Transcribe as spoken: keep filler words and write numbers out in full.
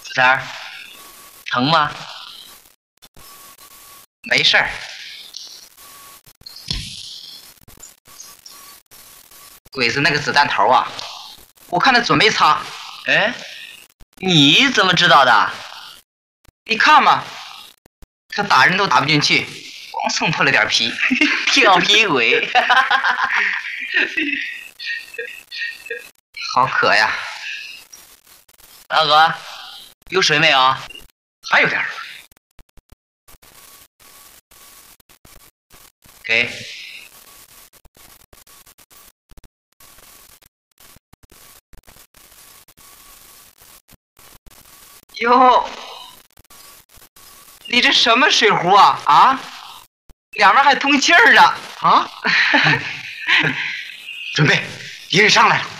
三儿，疼吗？ 没事儿。鬼子那个子弹头啊，我看他准没擦。 哎，你怎么知道的？ 你看嘛，他打人都打不进去，光蹭破了点皮。 调皮鬼。 好渴呀！ 大哥，有水没有？ 还有点儿。 给。 哟，你这什么水壶啊？啊，两边还通气儿呢！啊，准备，敌人上来了。